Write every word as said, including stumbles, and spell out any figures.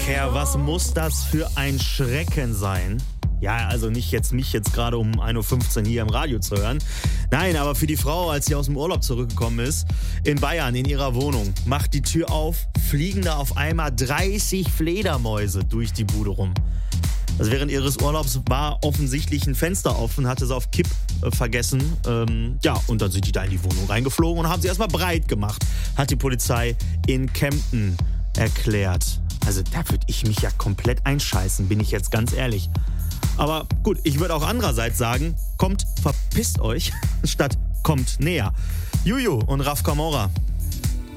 Kerl, was muss das für ein Schrecken sein? Ja, also nicht jetzt mich jetzt gerade um ein Uhr fünfzehn hier im Radio zu hören. Nein, aber für die Frau, als sie aus dem Urlaub zurückgekommen ist, in Bayern, in ihrer Wohnung, macht die Tür auf, fliegen da auf einmal dreißig Fledermäuse durch die Bude rum. Also während ihres Urlaubs war offensichtlich ein Fenster offen, hatte sie auf Kipp äh, vergessen. Ähm, ja, und dann sind die da in die Wohnung reingeflogen und haben sie erstmal breit gemacht, hat die Polizei in Kempten erklärt. Also da würde ich mich ja komplett einscheißen, bin ich jetzt ganz ehrlich. Aber gut, ich würde auch andererseits sagen, kommt, verpisst euch, statt kommt näher. Juju und Raf Kamora,